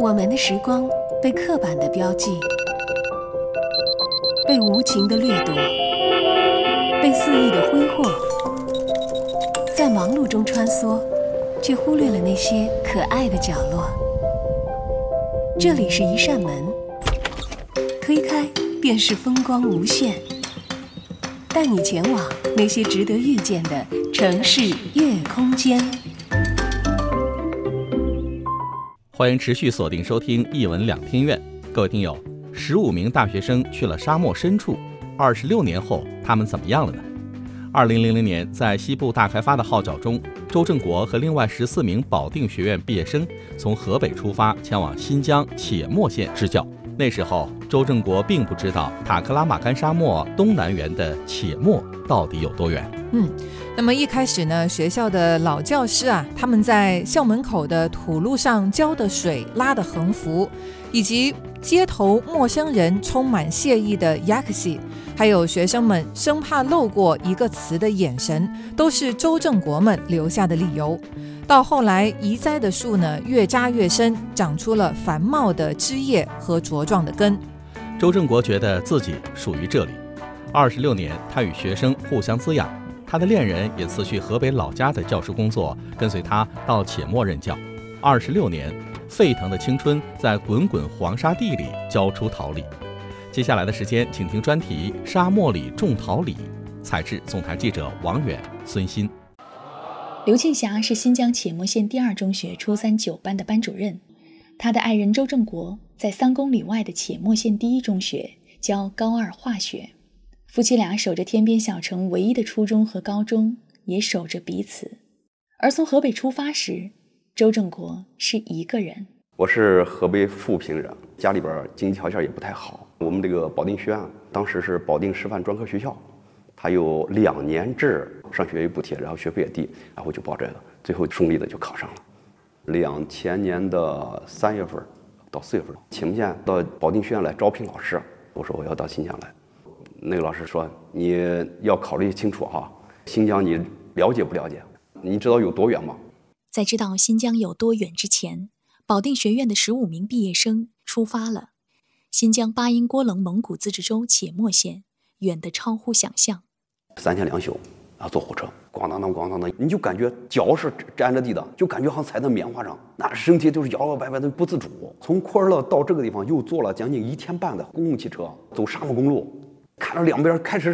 我们的时光被刻板的标记，被无情的掠夺，被肆意的挥霍，在忙碌中穿梭，却忽略了那些可爱的角落。这里是一扇门，推开便是风光无限，带你前往那些值得遇见的城市夜空间。 欢迎持续锁定收听一文两天院。各位听友，15名大学生去了沙漠深处，26年后他们怎么样了呢？2000年，在西部大开发的号角中，周正国和另外14名保定学院毕业生从河北出发，前往新疆且末县支教。那时候，周正国并不知道塔克拉玛干沙漠东南缘的且末到底有多远。 那么一开始呢，学校的老教师他们在校门口的土路上浇的水、拉的横幅，以及街头陌生人充满谢意的雅克西，还有学生们生怕漏过一个词的眼神，都是周正国们留下的理由。到后来，移栽的树呢越扎越深，长出了繁茂的枝叶和茁壮的根。 周正国觉得自己属于这里。26年，他与学生互相滋养。他的恋人也辞去河北老家的教师工作，跟随他到且末任教。26年，沸腾的青春在滚滚黄沙地里交出桃李。接下来的时间，请听专题《沙漠里种桃李》，采制总台记者王远、孙鑫。 刘庆霞是新疆且末县第2中学初3 9班的班主任，他的爱人周正国在3公里外的且末县第1中学教高2化学。夫妻俩守着天边小城唯一的初中和高中，也守着彼此。而从河北出发时，周正国是一个人。 我是河北富平人，家里边经济条件也不太好。我们这个保定学院当时是保定师范专科学校，它有2年制上学补贴，然后学费也低，然后就报这个，最后顺利的就考上了。2000年的3月份到4月份，请不见到保定学院来招聘老师，我说我要到新疆来。那个老师说，你要考虑清楚新疆你了解不了解？你知道有多远吗？ 在知道新疆有多远之前，保定学院的15名毕业生出发了。新疆巴音郭楞蒙古自治州且末县，远得超乎想象。 3天2宿，然后坐火车，咣当当咣当当，你就感觉脚是沾着地的，就感觉好像踩在棉花上，那身体就是摇摇摆摆的不自主。从库尔勒到这个地方又坐了将近1天半的公共汽车，走沙漠公路。看着两边开始